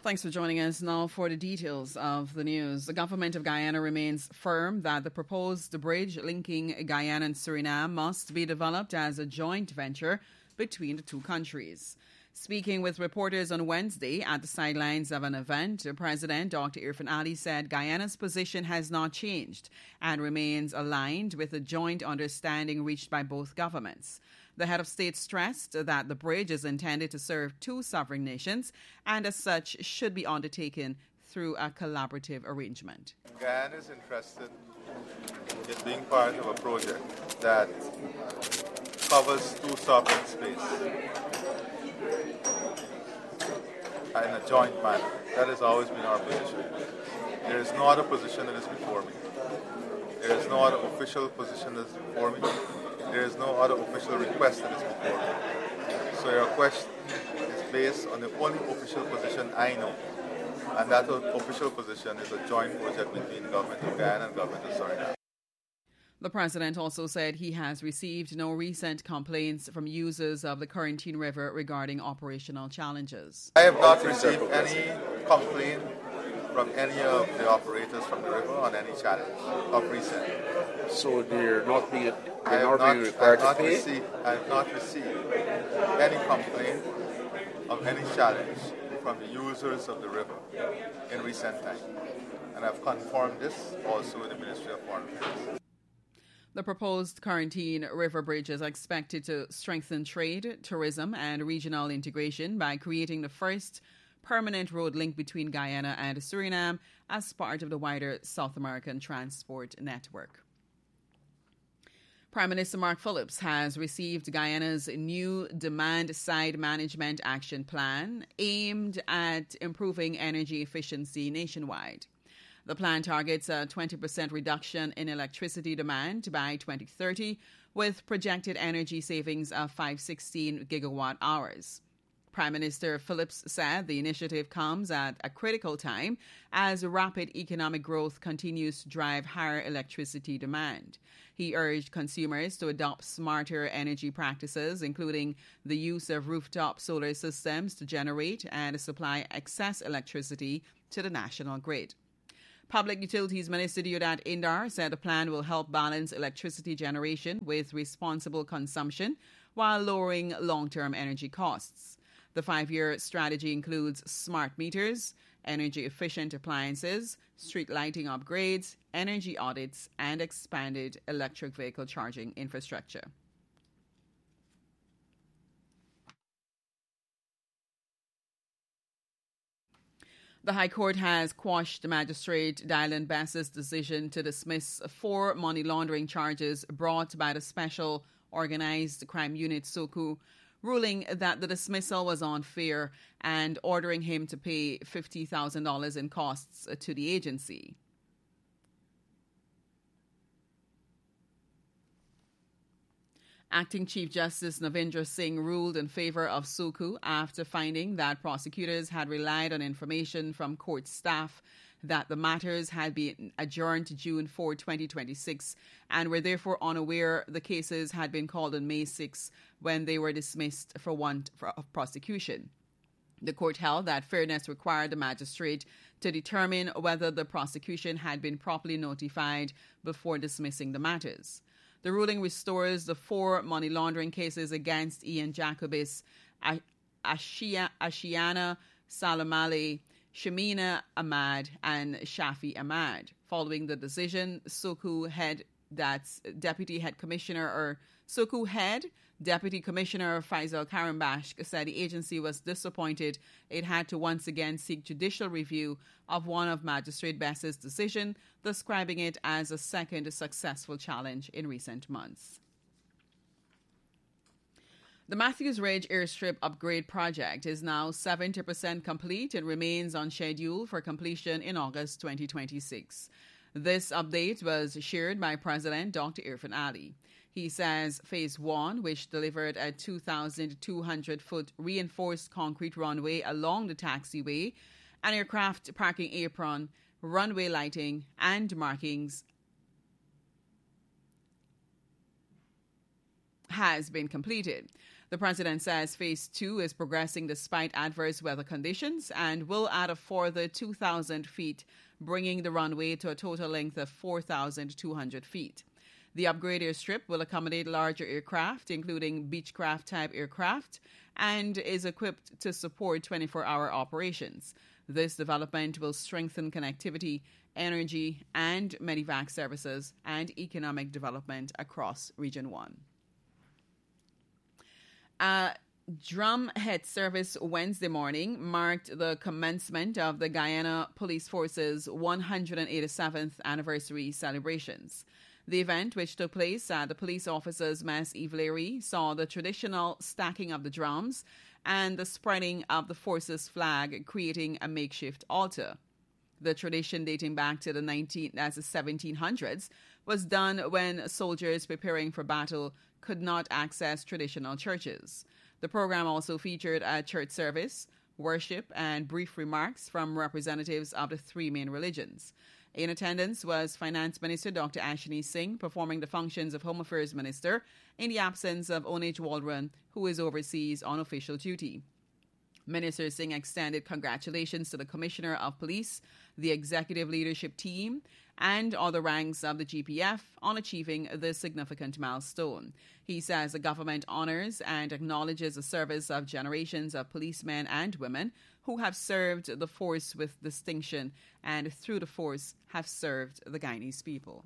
Thanks for joining us now for the details of the news. The government of Guyana remains firm that the proposed bridge linking Guyana and Suriname must be developed as a joint venture between the two countries. Speaking with reporters on Wednesday at the sidelines of an event, President Dr. Irfaan Ali said Guyana's position has not changed and remains aligned with the joint understanding reached by both governments. The head of state stressed that the bridge is intended to serve two sovereign nations and as such should be undertaken through a collaborative arrangement. Guyana is interested in being part of a project that covers two sovereign space in a joint manner. That has always been our position. There is no other position that is before me. There is no other official position that is before me. There is no other official request that is before me. So your question is based on the only official position I know. And that official position is a joint project between the government of Guyana and the government of Suriname. The president also said he has received no recent complaints from users of the Corentyne River regarding operational challenges. I have not received any complaint from any of the operators from the river on any challenge of recent. So they're not being required to pay? I have not received any complaint of any challenge from the users of the river in recent time. And I've confirmed this also with the Ministry of Foreign Affairs. The proposed Corentyne River Bridge is expected to strengthen trade, tourism, and regional integration by creating the first permanent road link between Guyana and Suriname as part of the wider South American transport network. Prime Minister Mark Phillips has received Guyana's new Demand-Side Management Action Plan aimed at improving energy efficiency nationwide. The plan targets a 20% reduction in electricity demand by 2030, with projected energy savings of 516 gigawatt hours. Prime Minister Phillips said the initiative comes at a critical time as rapid economic growth continues to drive higher electricity demand. He urged consumers to adopt smarter energy practices, including the use of rooftop solar systems to generate and supply excess electricity to the national grid. Public Utilities Minister Deodat Indar said the plan will help balance electricity generation with responsible consumption while lowering long-term energy costs. The 5-year strategy includes smart meters, energy-efficient appliances, street lighting upgrades, energy audits, and expanded electric vehicle charging infrastructure. The High Court has quashed Magistrate Dylan Bass's decision to dismiss 4 money laundering charges brought by the Special Organized Crime Unit SOCU, ruling that the dismissal was unfair and ordering him to pay $50,000 in costs to the agency. Acting Chief Justice Navindra Singh ruled in favor of SOCU after finding that prosecutors had relied on information from court staff that the matters had been adjourned to June 4, 2026, and were therefore unaware the cases had been called on May 6 when they were dismissed for want of prosecution. The court held that fairness required the magistrate to determine whether the prosecution had been properly notified before dismissing the matters. The ruling restores the 4 money laundering cases against Ian Jacobis, Ashiana Salamale, Shamina Ahmad, and Shafi Ahmad. Following the decision, SOCU head, that's Deputy Head Commissioner, or SOCU head, Deputy Commissioner Faisal Karimbash, said the agency was disappointed it had to once again seek judicial review of one of Magistrate Bass's decision, describing it as a second successful challenge in recent months. The Matthews Ridge Airstrip Upgrade Project is now 70% complete and remains on schedule for completion in August 2026. This update was shared by President Dr. Irfaan Ali. He says Phase 1, which delivered a 2,200-foot reinforced concrete runway along the taxiway, an aircraft parking apron, runway lighting, and markings, has been completed. The president says Phase 2 is progressing despite adverse weather conditions and will add a further 2,000 feet, bringing the runway to a total length of 4,200 feet. The upgrade airstrip will accommodate larger aircraft, including Beechcraft-type aircraft, and is equipped to support 24-hour operations. This development will strengthen connectivity, energy, and medevac services and economic development across Region 1. Drumhead service Wednesday morning marked the commencement of the Guyana Police Force's 187th anniversary celebrations. The event, which took place at the Police Officers' Mess Ivlery, saw the traditional stacking of the drums and the spreading of the force's flag, creating a makeshift altar. The tradition, dating back to the 1700s, was done when soldiers preparing for battle could not access traditional churches. The program also featured a church service, worship, and brief remarks from representatives of the three main religions. In attendance was Finance Minister Dr. Ashini Singh, performing the functions of Home Affairs Minister in the absence of Onage Waldron, who is overseas on official duty. Minister Singh extended congratulations to the Commissioner of Police, the executive leadership team, and other ranks of the GPF on achieving this significant milestone. He says the government honors and acknowledges the service of generations of policemen and women who have served the force with distinction and through the force have served the Guyanese people.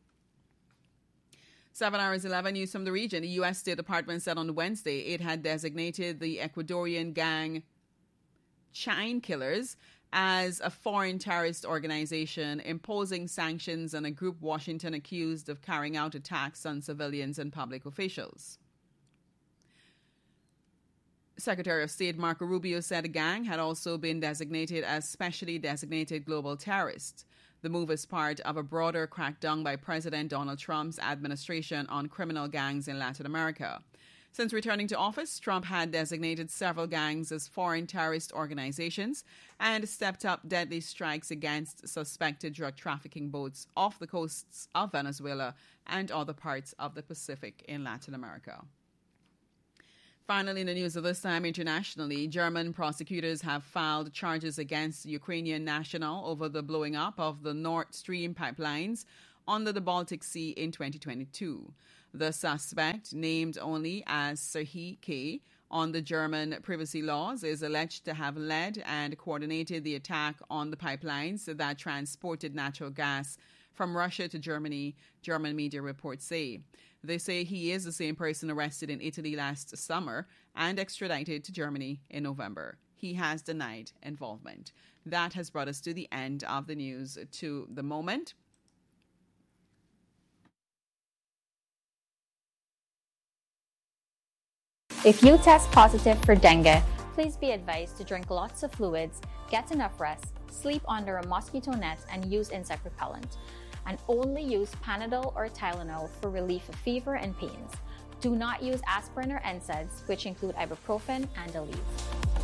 7 hours 11 news from the region. The U.S. State Department said on Wednesday it had designated the Ecuadorian gang Chain Killers as a foreign terrorist organization, imposing sanctions on a group Washington accused of carrying out attacks on civilians and public officials. Secretary of State Marco Rubio said the gang had also been designated as specially designated global terrorists. The move is part of a broader crackdown by President Donald Trump's administration on criminal gangs in Latin America. Since returning to office, Trump had designated several gangs as foreign terrorist organizations and stepped up deadly strikes against suspected drug trafficking boats off the coasts of Venezuela and other parts of the Pacific in Latin America. Finally, in the news of this time internationally, German prosecutors have filed charges against the Ukrainian national over the blowing up of the Nord Stream pipelines under the Baltic Sea in 2022. The suspect, named only as Serhiy K. on the German privacy laws, is alleged to have led and coordinated the attack on the pipelines that transported natural gas from Russia to Germany, German media reports say. They say he is the same person arrested in Italy last summer and extradited to Germany in November. He has denied involvement. That has brought us to the end of the news to the moment. If you test positive for dengue, please be advised to drink lots of fluids, get enough rest, sleep under a mosquito net, and use insect repellent. And only use Panadol or Tylenol for relief of fever and pains. Do not use aspirin or NSAIDs, which include ibuprofen and Aleve.